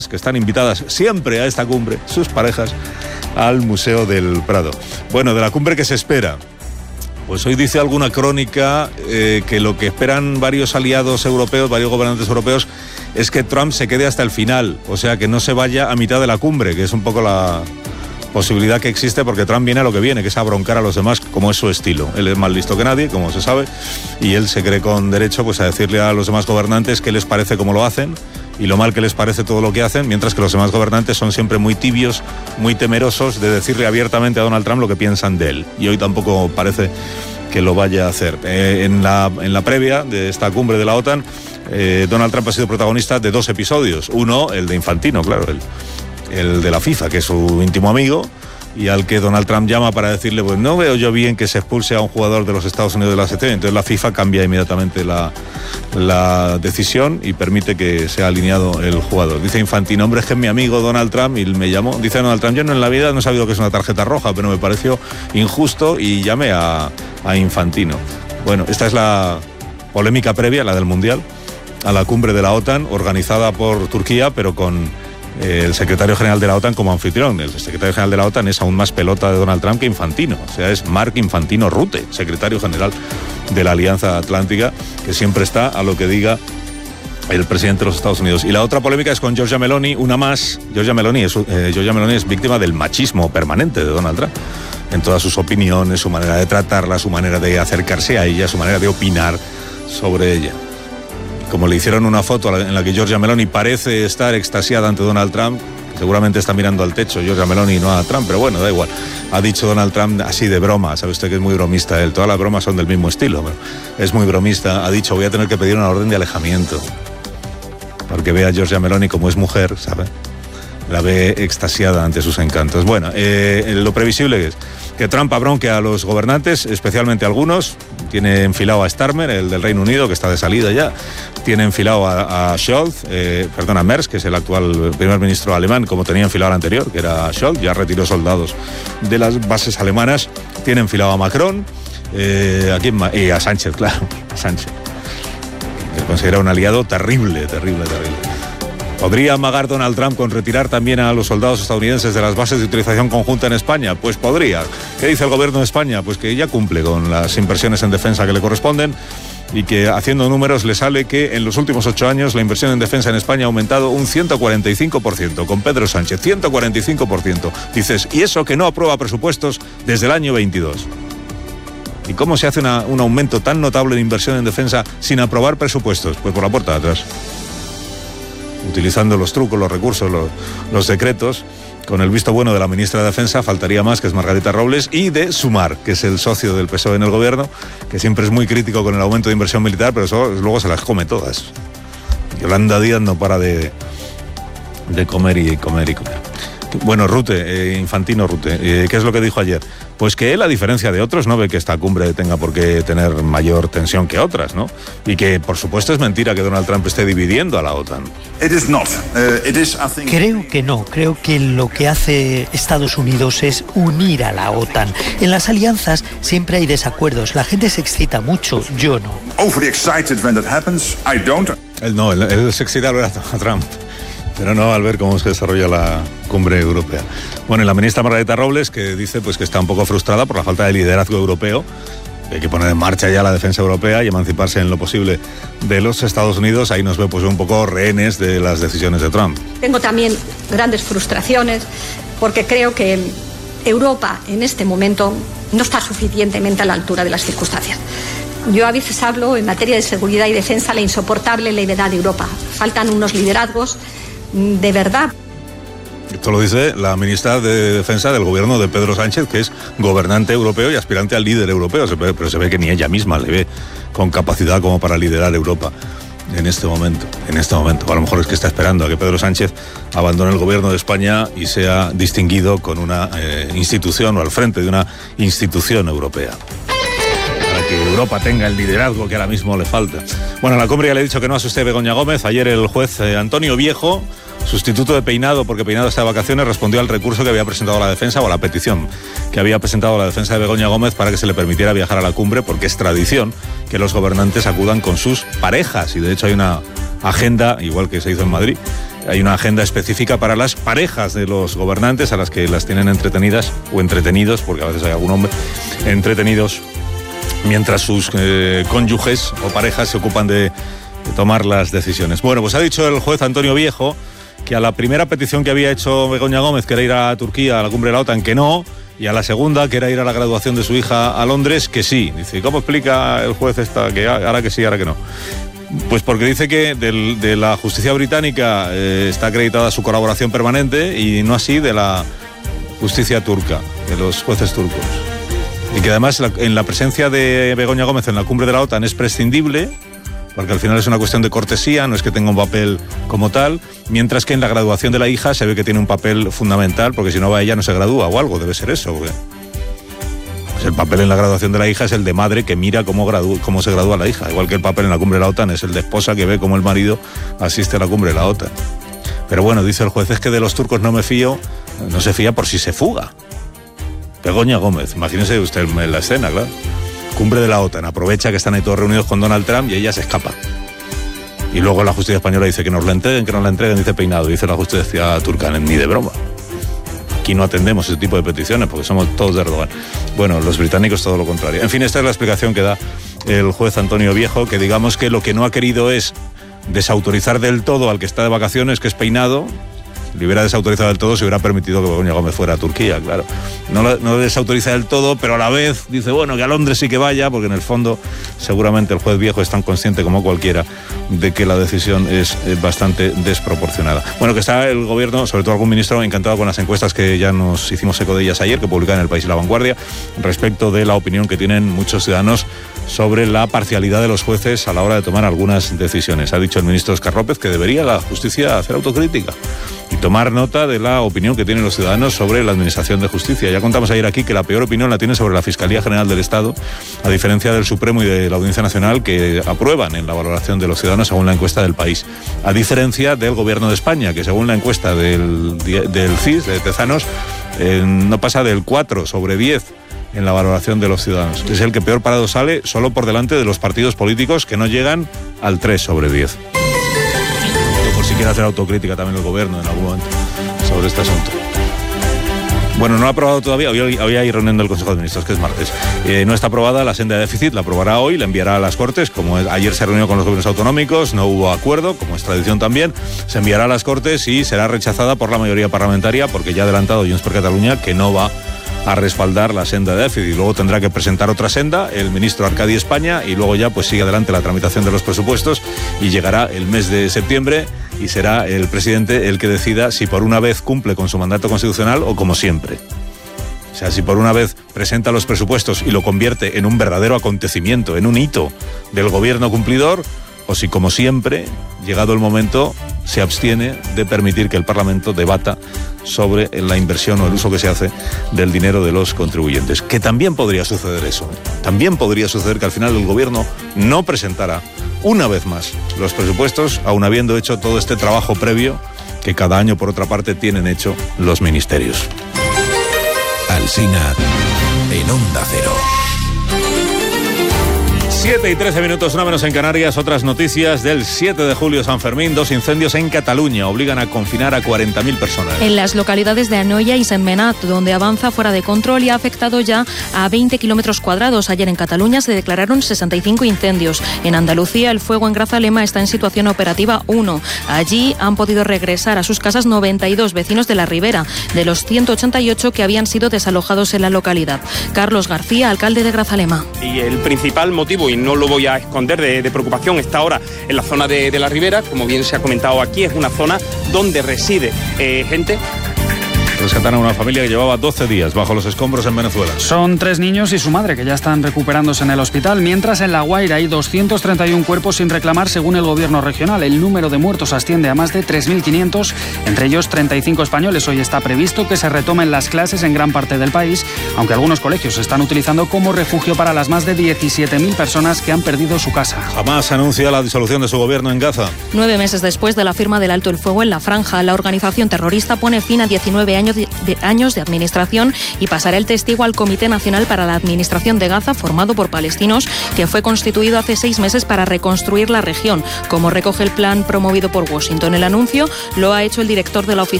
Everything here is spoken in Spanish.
que están invitadas siempre a esta cumbre, sus parejas, al Museo del Prado. Bueno, de la cumbre que se espera. Pues hoy dice alguna crónica que lo que esperan varios aliados europeos, varios gobernantes europeos, es que Trump se quede hasta el final, o sea, que no se vaya a mitad de la cumbre, que es un poco la posibilidad que existe, porque Trump viene a lo que viene, que es a broncar a los demás, como es su estilo. Él es más listo que nadie, como se sabe, y él se cree con derecho pues a decirle a los demás gobernantes qué les parece cómo lo hacen y lo mal que les parece todo lo que hacen, mientras que los demás gobernantes son siempre muy tibios, muy temerosos de decirle abiertamente a Donald Trump lo que piensan de él. Y hoy tampoco parece que lo vaya a hacer. En la previa de esta cumbre de la OTAN, Donald Trump ha sido protagonista de 2 episodios. Uno, el de Infantino, claro, el de la FIFA, que es su íntimo amigo, y al que Donald Trump llama para decirle, pues no veo yo bien que se expulse a un jugador de los Estados Unidos de la ACT. Entonces la FIFA cambia inmediatamente la decisión y permite que sea alineado el jugador. Dice Infantino, hombre, es que es mi amigo Donald Trump y me llamó. Dice Donald Trump, yo no en la vida no he sabido que es una tarjeta roja, pero me pareció injusto y llamé a Infantino. Bueno, esta es la polémica previa, la del Mundial, a la cumbre de la OTAN, organizada por Turquía, pero con el secretario general de la OTAN como anfitrión. El secretario general de la OTAN es aún más pelota de Donald Trump que Infantino. O sea, es Mark Infantino Rutte, secretario general de la Alianza Atlántica, que siempre está a lo que diga el presidente de los Estados Unidos. Y la otra polémica es con Giorgia Meloni, una más. Giorgia Meloni es víctima del machismo permanente de Donald Trump, en todas sus opiniones, su manera de tratarla, su manera de acercarse a ella, su manera de opinar sobre ella. Como le hicieron una foto en la que Giorgia Meloni parece estar extasiada ante Donald Trump, seguramente está mirando al techo Giorgia Meloni y no a Trump, pero bueno, da igual. Ha dicho Donald Trump así de broma, sabe usted que es muy bromista él, todas las bromas son del mismo estilo, pero es muy bromista. Ha dicho, voy a tener que pedir una orden de alejamiento, porque ve a Giorgia Meloni como es mujer, ¿sabe? La ve extasiada ante sus encantos. Bueno, lo previsible es que Trump abronque a los gobernantes, especialmente a algunos. Tiene enfilado a Starmer, el del Reino Unido, que está de salida ya. Tiene enfilado a Scholz, a Merz, que es el actual primer ministro alemán, como tenía enfilado el anterior, que era Scholz, ya retiró soldados de las bases alemanas. Tiene enfilado a Macron, y a Sánchez, claro, a Sánchez, que considera un aliado terrible. ¿Podría amagar Donald Trump con retirar también a los soldados estadounidenses de las bases de utilización conjunta en España? Pues podría. ¿Qué dice el gobierno de España? Pues que ya cumple con las inversiones en defensa que le corresponden y que haciendo números le sale que en los últimos 8 años la inversión en defensa en España ha aumentado un 145%, con Pedro Sánchez, 145%. Dices, ¿y eso que no aprueba presupuestos desde el año 22? ¿Y cómo se hace un aumento tan notable de inversión en defensa sin aprobar presupuestos? Pues por la puerta de atrás, utilizando los trucos, los recursos, los decretos, con el visto bueno de la ministra de Defensa, faltaría más, que es Margarita Robles, y de Sumar, que es el socio del PSOE en el gobierno, que siempre es muy crítico con el aumento de inversión militar, pero eso luego se las come todas. Yolanda Díaz no para de comer y comer. Bueno, Infantino Rutte, ¿qué es lo que dijo ayer? Pues que él, a diferencia de otros, no ve que esta cumbre tenga por qué tener mayor tensión que otras, ¿no? Y que, por supuesto, es mentira que Donald Trump esté dividiendo a la OTAN. Creo que no. Creo que lo que hace Estados Unidos es unir a la OTAN. En las alianzas siempre hay desacuerdos. La gente se excita mucho, yo no. Él se excita al ver a Trump, pero no al ver cómo se desarrolla la cumbre europea. Bueno, y la ministra Margarita Robles, que dice pues que está un poco frustrada por la falta de liderazgo europeo, que hay que poner en marcha ya la defensa europea y emanciparse en lo posible de los Estados Unidos. Ahí nos ve pues un poco rehenes de las decisiones de Trump. Tengo también grandes frustraciones porque creo que Europa en este momento no está suficientemente a la altura de las circunstancias. Yo a veces hablo en materia de seguridad y defensa la insoportable levedad de Europa. Faltan unos liderazgos de verdad. Esto lo dice la ministra de Defensa del gobierno de Pedro Sánchez, que es gobernante europeo y aspirante al líder europeo, pero se ve que ni ella misma le ve con capacidad como para liderar Europa en este momento. A lo mejor es que está esperando a que Pedro Sánchez abandone el gobierno de España y sea distinguido con una institución o al frente de una institución europea, para que Europa tenga el liderazgo que ahora mismo le falta. Bueno, en la cumbre ya le he dicho que no asuste Begoña Gómez. Ayer el juez Antonio Viejo, sustituto de Peinado, porque Peinado está de vacaciones, respondió al recurso que había presentado la defensa, o a la petición que había presentado la defensa de Begoña Gómez para que se le permitiera viajar a la cumbre, porque es tradición que los gobernantes acudan con sus parejas, y de hecho hay una agenda, igual que se hizo en Madrid. Hay una agenda específica para las parejas de los gobernantes, a las que las tienen entretenidas o entretenidos, porque a veces hay algún hombre, entretenidos mientras sus cónyuges o parejas se ocupan de tomar las decisiones. Bueno, pues ha dicho el juez Antonio Viejo que a la primera petición que había hecho Begoña Gómez, que era ir a Turquía, a la cumbre de la OTAN, que no, y a la segunda, que era ir a la graduación de su hija a Londres, que sí. Dice, ¿cómo explica el juez que ahora que sí, ahora que no? Pues porque dice que de la justicia británica está acreditada su colaboración permanente y no así de la justicia turca, de los jueces turcos. Y que además en la presencia de Begoña Gómez en la cumbre de la OTAN es prescindible, porque al final es una cuestión de cortesía, no es que tenga un papel como tal, mientras que en la graduación de la hija se ve que tiene un papel fundamental, porque si no va ella no se gradúa o algo, debe ser eso. Pues el papel en la graduación de la hija es el de madre que mira cómo se gradúa la hija, igual que el papel en la cumbre de la OTAN es el de esposa que ve cómo el marido asiste a la cumbre de la OTAN. Pero bueno, dice el juez, es que de los turcos no me fío, no se fía por si se fuga. Begoña Gómez, imagínese usted en la escena, claro. Cumbre de la OTAN, aprovecha que están ahí todos reunidos con Donald Trump y ella se escapa. Y luego la justicia española dice que nos la entreguen, dice Peinado, dice la justicia turca, ni de broma. Aquí no atendemos ese tipo de peticiones porque somos todos de Erdogan. Bueno, los británicos todo lo contrario. En fin, esta es la explicación que da el juez Antonio Viejo, que digamos que lo que no ha querido es desautorizar del todo al que está de vacaciones, que es Peinado. Le hubiera desautorizado del todo si hubiera permitido que Begoña Gómez fuera a Turquía, claro. No lo desautoriza del todo, pero a la vez dice, bueno, que a Londres sí que vaya, porque en el fondo seguramente el juez Viejo es tan consciente como cualquiera de que la decisión es bastante desproporcionada. Bueno, que está el gobierno, sobre todo algún ministro, encantado con las encuestas que ya nos hicimos eco de ellas ayer, que publican en El País y La Vanguardia, respecto de la opinión que tienen muchos ciudadanos sobre la parcialidad de los jueces a la hora de tomar algunas decisiones. Ha dicho el ministro Óscar López que debería la justicia hacer autocrítica y tomar nota de la opinión que tienen los ciudadanos sobre la administración de justicia. Ya contamos ayer aquí que la peor opinión la tiene sobre la Fiscalía General del Estado, a diferencia del Supremo y de la Audiencia Nacional, que aprueban en la valoración de los ciudadanos según la encuesta del País. A diferencia del Gobierno de España, que según la encuesta del CIS, de Tezanos, no pasa del 4 sobre 10 en la valoración de los ciudadanos. Es el que peor parado sale, solo por delante de los partidos políticos, que no llegan al 3 sobre 10. Por si quiere hacer autocrítica también el gobierno en algún momento sobre este asunto. Bueno, no ha aprobado todavía, hoy hay reunión del Consejo de Ministros, que es martes. No está aprobada la senda de déficit, la aprobará hoy, la enviará a las Cortes, como ayer se reunió con los gobiernos autonómicos, no hubo acuerdo, como es tradición también, se enviará a las Cortes y será rechazada por la mayoría parlamentaria, porque ya ha adelantado Junts per Catalunya que no va a respaldar la senda de déficit. Luego tendrá que presentar otra senda el ministro Arcadi España y luego ya pues sigue adelante la tramitación de los presupuestos y llegará el mes de septiembre y será el presidente el que decida si por una vez cumple con su mandato constitucional o como siempre. O sea, si por una vez presenta los presupuestos y lo convierte en un verdadero acontecimiento, en un hito del gobierno cumplidor, o si como siempre, llegado el momento, se abstiene de permitir que el Parlamento debata sobre la inversión o el uso que se hace del dinero de los contribuyentes. Que también podría suceder eso. También podría suceder que al final el gobierno no presentara una vez más los presupuestos, aun habiendo hecho todo este trabajo previo que cada año, por otra parte, tienen hecho los ministerios. Alsina en Onda Cero. 7 y 13 minutos, una menos en Canarias. Otras noticias del 7 de julio, San Fermín. 2 incendios en Cataluña obligan a confinar a 40.000 personas. En las localidades de Anoia y Sentmenat, donde avanza fuera de control y ha afectado ya a 20 kilómetros cuadrados. Ayer en Cataluña se declararon 65 incendios. En Andalucía, el fuego en Grazalema está en situación operativa 1. Allí han podido regresar a sus casas 92 vecinos de la Ribera, de los 188 que habían sido desalojados en la localidad. Carlos García, alcalde de Grazalema. Y el principal motivo, y no lo voy a esconder, de preocupación está ahora en la zona de la Ribera. Como bien se ha comentado aquí, es una zona donde reside gente. Rescatan a una familia que llevaba 12 días bajo los escombros en Venezuela. Son 3 niños y su madre que ya están recuperándose en el hospital, mientras en La Guaira hay 231 cuerpos sin reclamar según el gobierno regional. El número de muertos asciende a más de 3.500, entre ellos 35 españoles. Hoy está previsto que se retomen las clases en gran parte del país, aunque algunos colegios se están utilizando como refugio para las más de 17.000 personas que han perdido su casa. Hamás anuncia la disolución de su gobierno en Gaza. 9 meses después de la firma del alto el fuego en la franja, la organización terrorista pone fin a 19 años años de administración y pasará el testigo al Comité Nacional para la Administración de Gaza, formado por palestinos, que fue constituido hace 6 meses para reconstruir la región, como recoge el plan promovido por Washington. El anuncio lo ha hecho el director de la Oficina